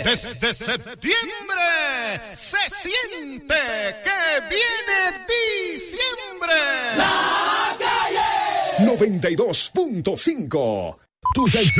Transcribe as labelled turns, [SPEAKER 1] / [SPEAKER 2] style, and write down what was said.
[SPEAKER 1] Desde septiembre se siente que viene diciembre.
[SPEAKER 2] La Calle 92.5. Tus